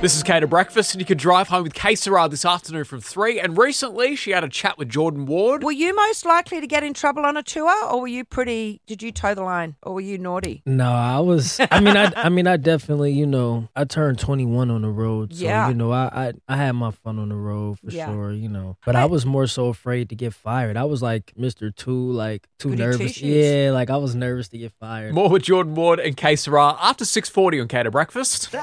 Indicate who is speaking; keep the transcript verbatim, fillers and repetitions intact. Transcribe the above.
Speaker 1: This is Kate at Breakfast, and you could drive home with K Sarah this afternoon from three. And recently, she had a chat with Jordan Ward.
Speaker 2: Were you most likely to get in trouble on a tour, or were you pretty? Did you toe the line, or were you naughty?
Speaker 3: No, I was. I mean, I, I mean, I definitely, you know, I turned twenty-one on the road, so
Speaker 2: Yeah.
Speaker 3: you know, I, I, I had my fun on the road for
Speaker 2: Yeah.
Speaker 3: sure, you know. But I was more so afraid to get fired. I was like Mister Too, like too
Speaker 2: Goody
Speaker 3: nervous.
Speaker 2: two-shoes.
Speaker 3: Yeah, like I was nervous to get fired.
Speaker 1: More with Jordan Ward and K Sarah after six forty on Kate at Breakfast.